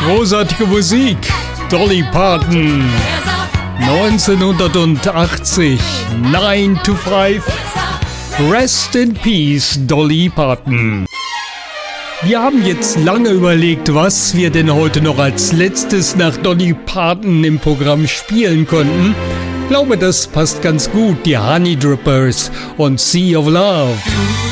Großartige Musik. Dolly Parton. 1980. 9 to 5. Rest in Peace, Dolly Parton. Wir haben jetzt lange überlegt, was wir denn heute noch als letztes nach Dolly Parton im Programm spielen konnten. Ich glaube, das passt ganz gut. Die Honey Drippers und Sea of Love.